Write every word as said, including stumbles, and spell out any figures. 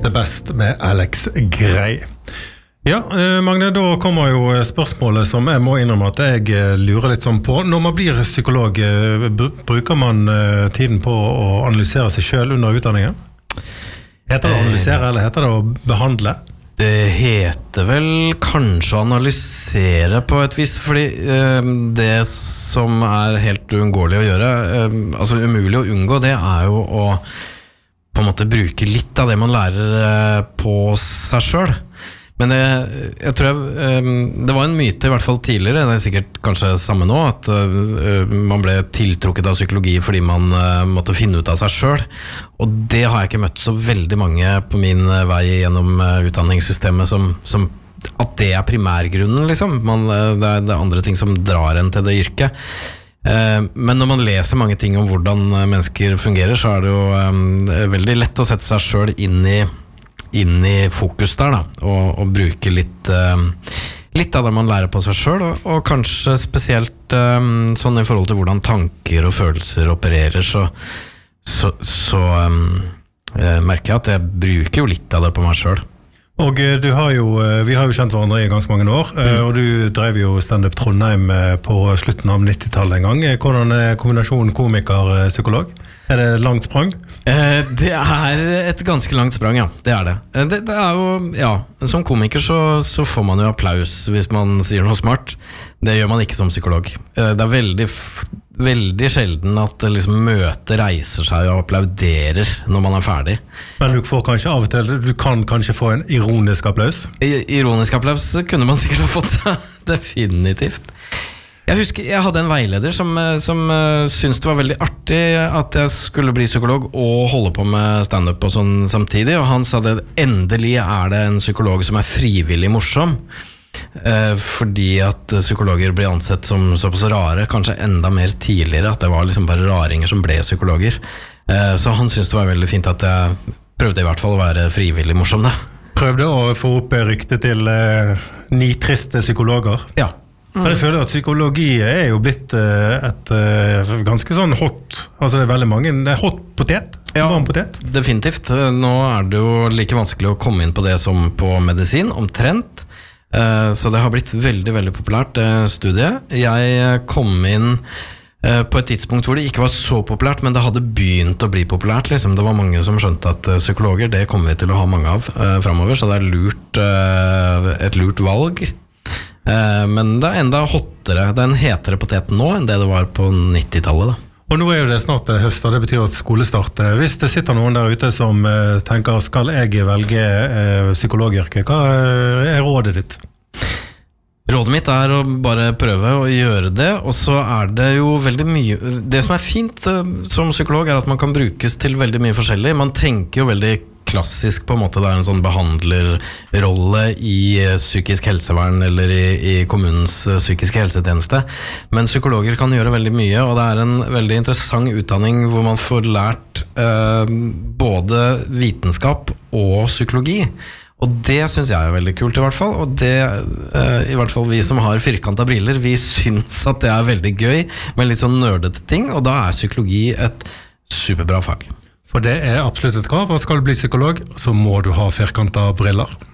The Best med Alex Grey. Ja, Magne, da kommer jo spørsmålet som jeg må innrømme at jeg lurer litt sånn på. Når man blir psykolog, bruker man tiden på å analysere seg selv under utdanningen? Heter det å analysere, eller heter det å behandle? Det heter vel kanskje å analysere på et vis, fordi eh, det som er helt uunngåelig å gjøre, eh, altså umulig å unngå, det er jo å på en måte bruke litt av det man lærer eh, på seg selv. Men det, jeg tror jeg, det var en myte i hvert fall tidligere, det er sikkert kanskje samme nå, at man ble tiltrukket av psykologi fordi man måtte finne ut av seg selv. Og det har jeg ikke møtt så veldig mange på min vei gjennom utdanningssystemet som, som at det er primærgrunnen, liksom. Man, det, er, det er andre ting som drar en til det yrket. Men når man leser mange ting om hvordan mennesker fungerer, så er det jo veldig lett å sette seg selv inn i inn i fokus der da, og, og bruke litt, uh, litt av det man lærer på seg selv, og, og kanskje spesielt um, sånn i forhold til hvordan tanker og følelser opererer, så, så, så um, uh, merker jeg at jeg bruker jo litt av det på meg selv. Og du har jo, vi har jo kjent hverandre i ganske mange år, mm. og du drev jo stand-up Trondheim på slutten av nittitallet en gang. Hvordan er kombinasjonen komiker-psykolog? Er det langt sprang? Eh, det er et ganske langt sprang, ja. Det er det. Det, det er jo, ja, som komiker så, så får man jo applaus hvis man sier noe smart. Det gjør man ikke som psykolog. Eh, det er veldig, veldig sjelden at liksom møtet reiser seg og applauderer når man er ferdig. Men du får kanskje av og til, du kan kanskje få en ironisk applaus? I, ironisk applaus kunne man sikkert ha fått det, definitivt. Jeg husker, jeg hadde en veileder som, som uh, syntes det var veldig artig at jeg skulle bli psykolog og holde på med stand-up og sånn samtidig, og han sa det, endelig er det en psykolog som er frivillig morsom, uh, fordi at psykologer blir ansett som såpass rare, kanskje enda mer tidligere, at det var liksom bare raringer som ble psykologer. Uh, så han syntes det var veldig fint at jeg prøvde i hvert fall å være frivillig morsom da. Prøvde å få opp ryktet til uh, ni triste psykologer? Ja. Men jeg føler at psykologi er jo blitt et uh, ganske sånn hot, altså det er veldig mange, det er hot potet, ja, varm potet. Definitivt. Nå er det jo like vanskelig å komme inn på det som på medisin, omtrent. Uh, så det har blitt veldig, veldig populært, det studiet. Jeg kom inn uh, på et tidspunkt hvor det ikke var så populært, men det hadde begynt å bli populært, liksom. Det var mange som skjønte at uh, psykologer, det kommer vi til å ha mange av uh, fremover, så det er lurt, uh, et lurt valg. Men det er enda hottere, det er en hetere potet nå enn det det var på nittitallet da. Og nå er jo det snart høst, og det betyr at skolestart. Hvis det sitter noen der ute som tenker, skal jeg velge psykologyrke, hva er rådet ditt? Rådet mitt er å bare prøve å gjøre det, og så er det jo veldig mye, det som er fint som psykolog er at man kan brukes til veldig mye forskjellig. Man tenker jo veldig klassisk på en måte, det er en sånn behandlerrolle i psykisk helsevern eller i, i kommunens psykiske helsetjeneste, men psykologer kan gjøre veldig mye, og det er en veldig interessant utdanning hvor man får lært eh, både vitenskap og psykologi, og det synes jeg er veldig kult i hvert fall, og det, eh, i hvert fall vi som har firkantet briller, vi synes at det er veldig gøy med litt sånn nørdete ting, og da er psykologi et superbra fag. For det er absolutt et krav, og skal du bli psykolog, så må du ha firkantet briller.